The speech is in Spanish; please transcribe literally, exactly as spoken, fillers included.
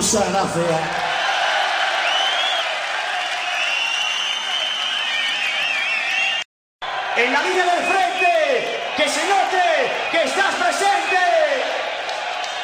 Muchas gracias. En la línea del frente, que se nota.